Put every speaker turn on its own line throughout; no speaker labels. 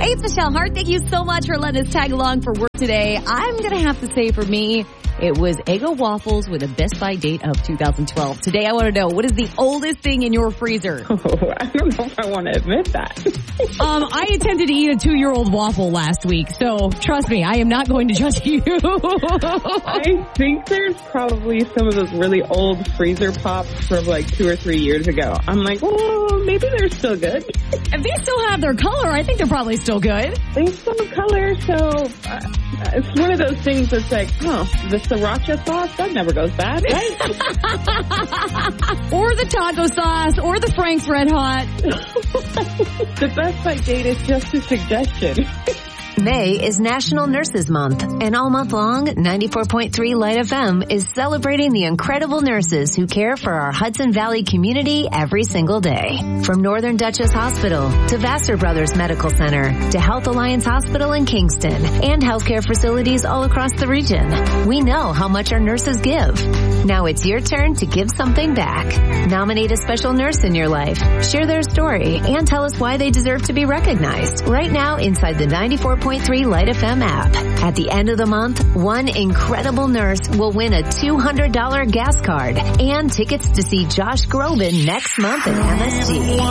Hey, it's Michelle Hart. Thank you so much for letting us tag along for work today. I'm going to have to say for me, it was Eggo waffles with a Best By date of 2012. Today, I want to know, what is the oldest thing in your freezer?
Oh, I don't know if I want to admit that.
I attempted to eat a 2-year-old waffle last week, so trust me, I am not going to judge you.
I think there's probably some of those really old freezer pops from like 2 or 3 years ago. I'm like, oh, maybe they're still good.
If they still have their color, I think they're probably still good.
They still have color, so it's one of those things that's like, the sriracha sauce, that never goes bad, right?
Or the taco sauce, or the Frank's Red Hot.
The Best By date is just a suggestion.
May is National Nurses Month, and all month long, 94.3 Light FM is celebrating the incredible nurses who care for our Hudson Valley community every single day. From Northern Dutchess Hospital to Vassar Brothers Medical Center to Health Alliance Hospital in Kingston and healthcare facilities all across the region. We know how much our nurses give. Now it's your turn to give something back. Nominate a special nurse in your life, share their story, and tell us why they deserve to be recognized right now inside the 94.3 Light FM app. At the end of the month, one incredible nurse will win a $200 gas card and tickets to see Josh Groban next month at MSG.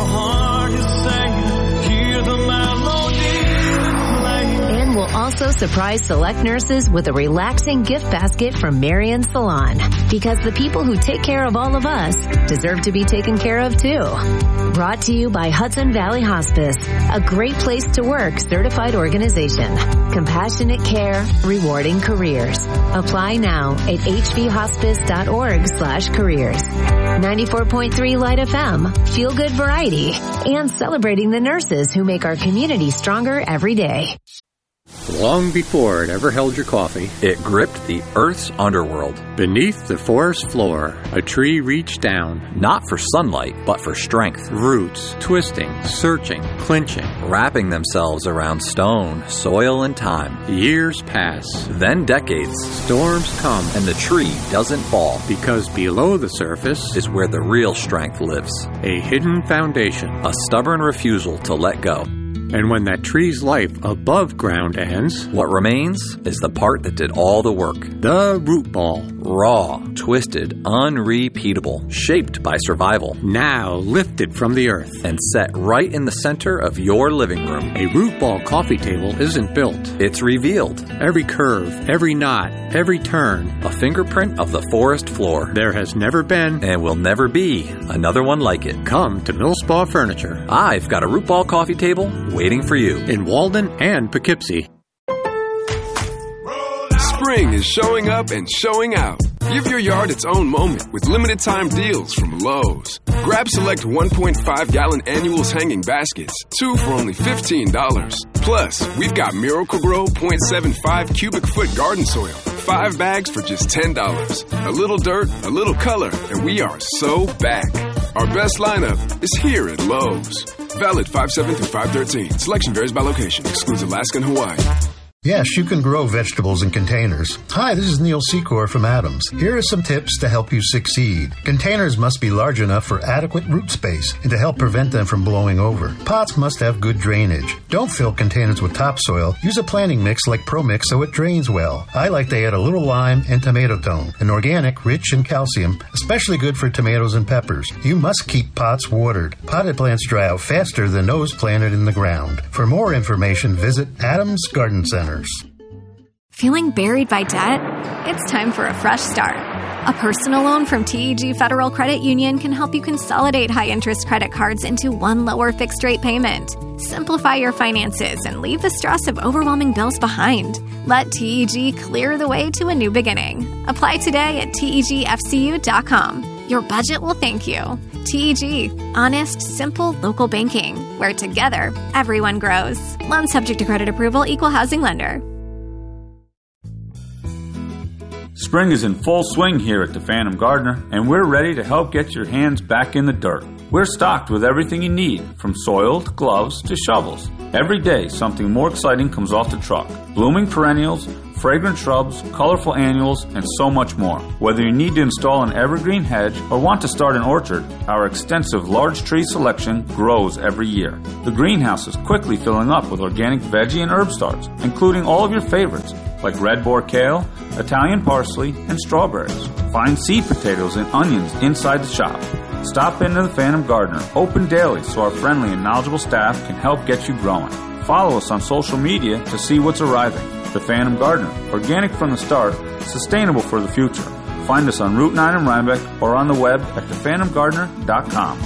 And we'll also surprise select nurses with a relaxing gift basket from Marion Salon. Because the people who take care of all of us deserve to be taken care of too. Brought to you by Hudson Valley Hospice, a great place to work certified organization. Compassionate care, rewarding careers. Apply now at hvhospice.org/careers. 94.3 Light FM, feel good variety, and celebrating the nurses who make our community stronger every day.
Long before it ever held your coffee,
it gripped the Earth's underworld.
Beneath the forest floor, a tree reached down.
Not for sunlight, but for strength.
Roots twisting, searching, clinching.
Wrapping themselves around stone, soil, and time.
Years pass.
Then decades.
Storms come.
And the tree doesn't fall.
Because below the surface
is where the real strength lives.
A hidden foundation.
A stubborn refusal to let go.
And when that tree's life above ground ends,
what remains is the part that did all the work.
The root ball.
Raw, twisted, unrepeatable, shaped by survival.
Now lifted from the earth.
And set right in the center of your living room.
A root ball coffee table isn't built.
It's revealed.
Every curve, every knot, every turn.
A fingerprint of the forest floor.
There has never been,
and will never be, another one like it.
Come to Millspaw Furniture.
I've got a root ball coffee table waiting for you.
In Walden and Poughkeepsie.
Spring is showing up and showing out. Give your yard its own moment with limited time deals from Lowe's. Grab select 1.5-gallon annuals hanging baskets, 2 for only $15. Plus, we've got Miracle-Gro 0.75 cubic foot garden soil, 5 bags for just $10. A little dirt, a little color, and we are so back. Our best lineup is here at Lowe's. Valid 5/7 through 5/13. Selection varies by location. Excludes Alaska and Hawaii.
Yes, you can grow vegetables in containers. Hi, this is Neil Secor from Adams. Here are some tips to help you succeed. Containers must be large enough for adequate root space and to help prevent them from blowing over. Pots must have good drainage. Don't fill containers with topsoil. Use a planting mix like ProMix so it drains well. I like to add a little lime and tomato tone. An organic, rich in calcium, especially good for tomatoes and peppers. You must keep pots watered. Potted plants dry out faster than those planted in the ground. For more information, visit Adams Garden Center.
Feeling buried by debt? It's time for a fresh start. A personal loan from TEG Federal Credit Union can help you consolidate high-interest credit cards into one lower fixed-rate payment. Simplify your finances and leave the stress of overwhelming bills behind. Let TEG clear the way to a new beginning. Apply today at tegfcu.com. Your budget will thank you. TEG, honest, simple local banking, where together, everyone grows. Loan subject to credit approval, equal housing lender.
Spring is in full swing here at the Phantom Gardener, and we're ready to help get your hands back in the dirt. We're stocked with everything you need, from soil to gloves to shovels. Every day, something more exciting comes off the truck. Blooming perennials, fragrant shrubs, colorful annuals, and so much more. Whether you need to install an evergreen hedge or want to start an orchard, our extensive large tree selection grows every year. The greenhouse is quickly filling up with organic veggie and herb starts, including all of your favorites, like red boar kale, Italian parsley, and strawberries. Find seed potatoes and onions inside the shop. Stop into the Phantom Gardener, open daily so our friendly and knowledgeable staff can help get you growing. Follow us on social media to see what's arriving. The Phantom Gardener, organic from the start, sustainable for the future. Find us on Route 9 in Rhinebeck or on the web at thephantomgardener.com.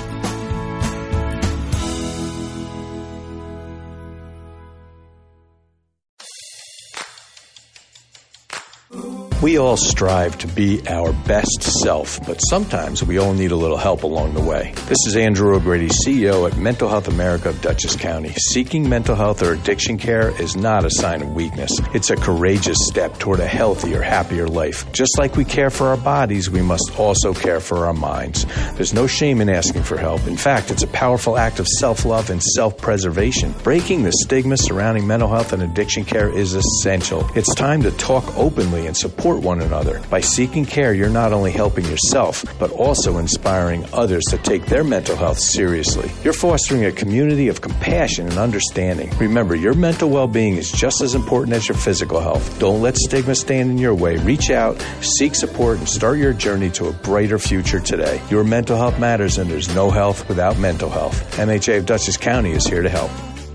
We all strive to be our best self, but sometimes we all need a little help along the way. This is Andrew O'Grady, CEO at Mental Health America of Dutchess County. Seeking mental health or addiction care is not a sign of weakness. It's a courageous step toward a healthier, happier life. Just like we care for our bodies, we must also care for our minds. There's no shame in asking for help. In fact, it's a powerful act of self-love and self-preservation. Breaking the stigma surrounding mental health and addiction care is essential. It's time to talk openly and support one another. By seeking care, you're not only helping yourself, but also inspiring others to take their mental health seriously. You're fostering a community of compassion and understanding. Remember, your mental well-being is just as important as your physical health. Don't let stigma stand in your way. Reach out, seek support, and start your journey to a brighter future today. Your mental health matters, and there's no health without mental health. MHA of Dutchess County is here to help.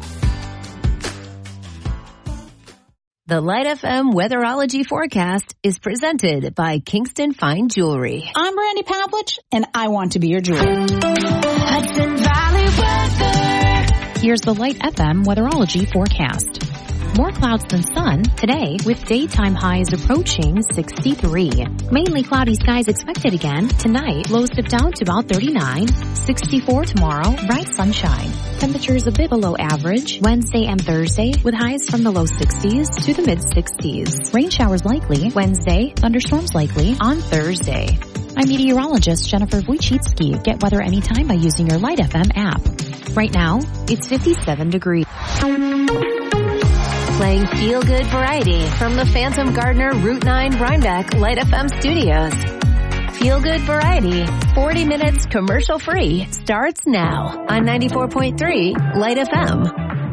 The Light FM Weatherology Forecast is presented by Kingston Fine Jewelry.
I'm Brandy Pavlich, and I want to be your jeweler.
Hudson Valley weather.
Here's the Light FM Weatherology Forecast. More clouds than sun today, with daytime highs approaching 63. Mainly cloudy skies expected again. Tonight, lows dip down to about 39. 64 tomorrow, bright sunshine. Temperatures a bit below average Wednesday and Thursday, with highs from the low 60s to the mid 60s. Rain showers likely Wednesday, thunderstorms likely on Thursday. I'm meteorologist Jennifer Wojcicki. Get weather anytime by using your Light FM app. Right now, it's 57 degrees.
Playing feel-good variety from the Phantom Gardener Route 9 Rhinebeck Light FM studios. Feel-good variety, 40 minutes commercial-free, starts now on 94.3 Light FM.